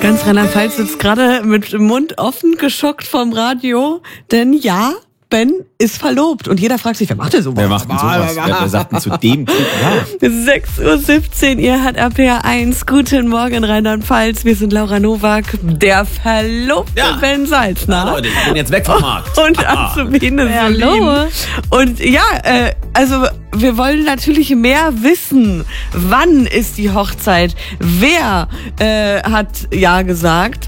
Ganz Rheinland-Pfalz sitzt gerade mit dem Mund offen, geschockt vom Radio, denn ja, Ben ist verlobt. Und jeder fragt sich, wer macht denn sowas? Wer macht denn sowas? Wer sagt denn zu dem Typ ja? 6:17 Uhr, ihr hört RPR1. Guten Morgen, Rheinland-Pfalz. Wir sind Laura Nowak, der verlobte Ben Salzner. Leute, ich bin jetzt weg vom Markt. Und Azubine Hallo. Und ja, also wir wollen natürlich mehr wissen. Wann ist die Hochzeit? Wer hat ja gesagt?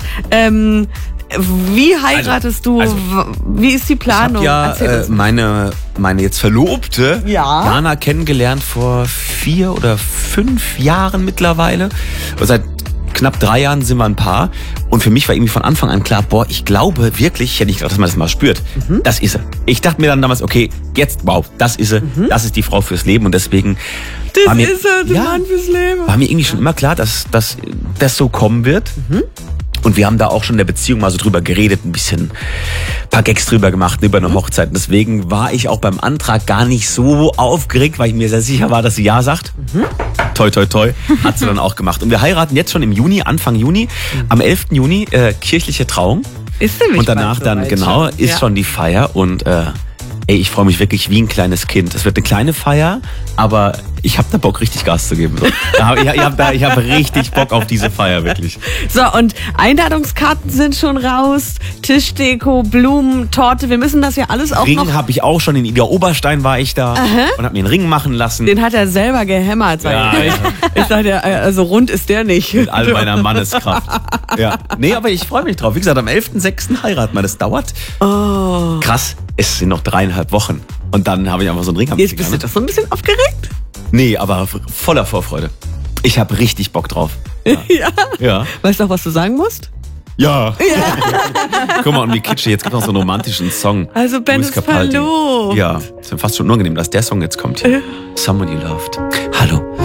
Wie heiratest du? Wie ist die Planung? Ich habe ja meine jetzt Verlobte Jana kennengelernt vor 4 oder 5 Jahren mittlerweile. Und seit knapp 3 Jahren sind wir ein Paar. Und für mich war irgendwie von Anfang an klar, ich glaube wirklich, ich hätte nicht gedacht, dass man das mal spürt. Das ist sie. Ich dachte mir dann damals, okay, jetzt, wow, das ist sie. Das ist die Frau fürs Leben. Und deswegen das ist sie, der Mann fürs Leben. War mir irgendwie schon immer klar, dass das so kommen wird. Und wir haben da auch schon in der Beziehung mal so drüber geredet, ein paar Gags drüber gemacht, über eine Hochzeit. Und deswegen war ich auch beim Antrag gar nicht so aufgeregt, weil ich mir sehr sicher war, dass sie ja sagt. Toi, toi, toi. Hat sie dann auch gemacht. Und wir heiraten jetzt schon im Juni, Anfang Juni. Am 11. Juni, kirchliche Trauung. Ist nämlich und danach dann, genau, ist schon die Feier. Und ich freue mich wirklich wie ein kleines Kind. Es wird eine kleine Feier, aber ich habe da Bock, richtig Gas zu geben. So. Ich hab richtig Bock auf diese Feier, wirklich. So, und Einladungskarten sind schon raus, Tischdeko, Blumen, Torte, wir müssen das ja alles auch noch... Ring habe ich auch schon, in Ida Oberstein war ich da und habe mir einen Ring machen lassen. Den hat er selber gehämmert. Ich dachte, also rund ist der nicht. Mit all meiner Manneskraft. Ja. Nee, aber ich freue mich drauf. Wie gesagt, am 11.06. heiraten wir. Das dauert. Krass, es sind noch 3,5 Wochen. Und dann habe ich einfach so einen Ring. Jetzt bist du doch so ein bisschen aufgeregt? Nee, aber voller Vorfreude. Ich habe richtig Bock drauf. Ja. Weißt du auch, was du sagen musst? Ja. Guck mal, und wie kitschig. Jetzt gibt es noch so einen romantischen Song. Also Ben ist verlobt. Ja, ist mir fast schon unangenehm, dass der Song jetzt kommt. Someone You Loved. Hallo.